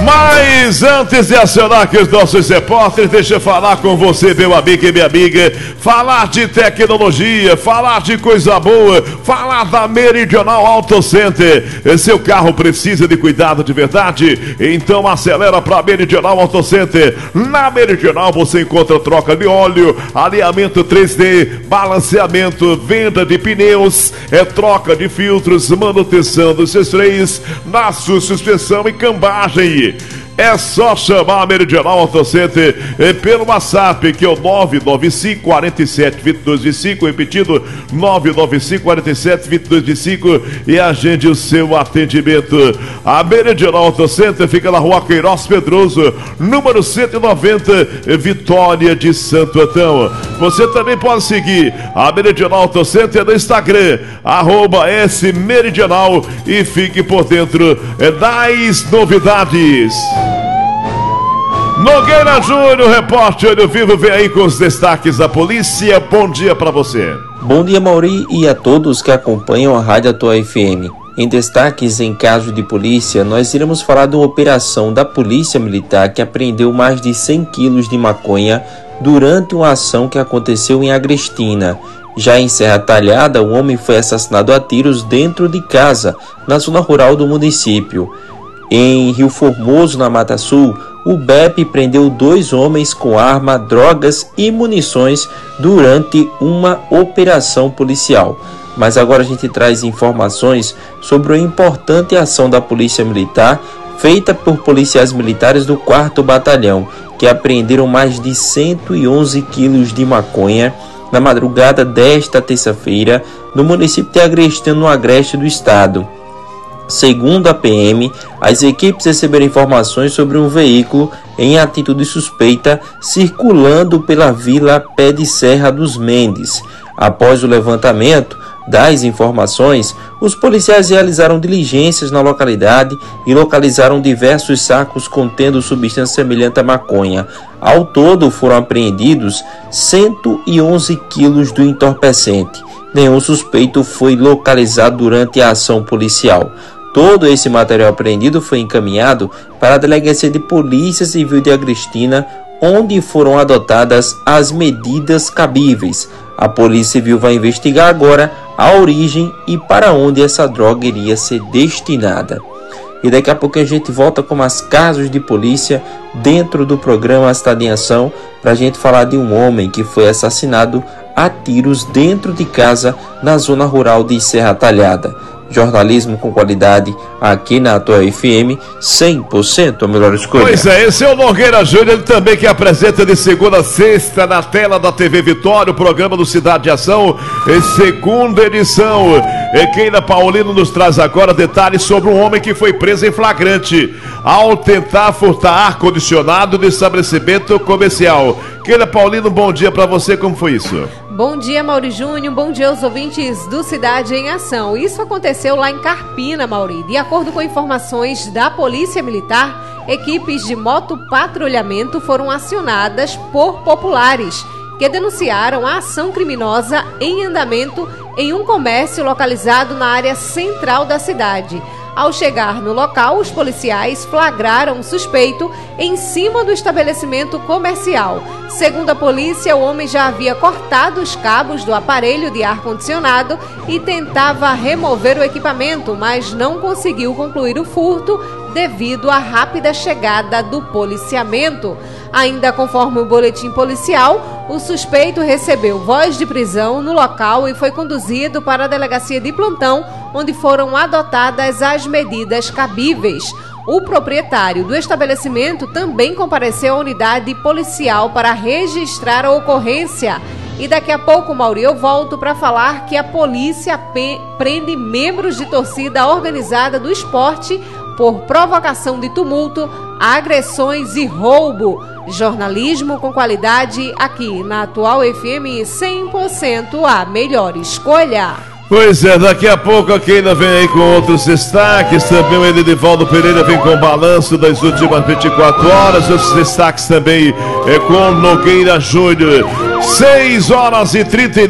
Mas antes de acionar aqui os nossos repórteres, deixa eu falar com você, meu amigo e minha amiga, falar de tecnologia, falar de coisa boa, falar da Meridional Auto Center. Seu carro precisa de cuidado de verdade? Então acelera para Meridional Auto Center. Na Meridional você encontra troca de óleo, alinhamento 3D, balanceamento, venda de pneus, troca de filtros, manutenção dos seus freios, na sua suspensão e cambagem. É só chamar a Meridional Auto Center pelo WhatsApp, que é o 995 47 22 25, repetido, 995 47 22 25, e agende o seu atendimento. A Meridional Auto Center fica na Rua Queiroz Pedroso, número 190, Vitória de Santo Antão. Você também pode seguir a Meridional Auto Center no Instagram, @smeridional, e fique por dentro das novidades. Nogueira Júnior, repórter Olho Vivo, vem aí com os destaques da polícia. Bom dia para você. Bom dia, Mauri, e a todos que acompanham a Rádio Atual FM. Em destaques em caso de polícia, nós iremos falar de uma operação da Polícia Militar que apreendeu mais de 100 quilos de maconha durante uma ação que aconteceu em Agrestina. Já em Serra Talhada, um homem foi assassinado a tiros dentro de casa, na zona rural do município. Em Rio Formoso, na Mata Sul, o BEP prendeu 2 homens com arma, drogas e munições durante uma operação policial. Mas agora a gente traz informações sobre uma importante ação da Polícia Militar feita por policiais militares do 4º Batalhão, que apreenderam mais de 111 quilos de maconha na madrugada desta terça-feira no município de Agrestina, no agreste do estado. Segundo a PM, as equipes receberam informações sobre um veículo em atitude suspeita circulando pela Vila Pé de Serra dos Mendes. Após o levantamento das informações, os policiais realizaram diligências na localidade e localizaram diversos sacos contendo substância semelhante à maconha. Ao todo foram apreendidos 111 quilos do entorpecente. Nenhum suspeito foi localizado durante a ação policial. Todo esse material apreendido foi encaminhado para a Delegacia de Polícia Civil de Agrestina, onde foram adotadas as medidas cabíveis. A Polícia Civil vai investigar agora a origem e para onde essa droga iria ser destinada. E daqui a pouco a gente volta com mais casos de polícia dentro do programa Cidade em Ação, para a gente falar de um homem que foi assassinado a tiros dentro de casa na zona rural de Serra Talhada. Jornalismo com qualidade aqui na Atual FM, 100% a melhor escolha. Pois é, esse é o Nogueira Júnior, ele também que apresenta de segunda a sexta na tela da TV Vitória, o programa do Cidade de Ação, em segunda edição. E Keila Paulino nos traz agora detalhes sobre um homem que foi preso em flagrante ao tentar furtar ar-condicionado de estabelecimento comercial. Keila Paulino, bom dia para você, como foi isso? Bom dia, Mauri Júnior, bom dia aos ouvintes do Cidade em Ação. Isso aconteceu lá em Carpina, Mauri. De acordo com informações da Polícia Militar, equipes de motopatrulhamento foram acionadas por populares que denunciaram a ação criminosa em andamento em um comércio localizado na área central da cidade. Ao chegar no local, os policiais flagraram um suspeito em cima do estabelecimento comercial. Segundo a polícia, o homem já havia cortado os cabos do aparelho de ar-condicionado e tentava remover o equipamento, mas não conseguiu concluir o furto devido à rápida chegada do policiamento. Ainda conforme o boletim policial, o suspeito recebeu voz de prisão no local e foi conduzido para a delegacia de plantão, onde foram adotadas as medidas cabíveis. O proprietário do estabelecimento também compareceu à unidade policial para registrar a ocorrência. E daqui a pouco, Mauri, eu volto para falar que a polícia prende membros de torcida organizada do esporte por provocação de tumulto, agressões e roubo. Jornalismo com qualidade aqui na Atual FM, 100% a melhor escolha. Pois é, daqui a pouco a Keila vem aí com outros destaques. Também o Edivaldo Pereira vem com o balanço das últimas 24 horas. Os destaques também com Nogueira Júnior. 6 horas e 39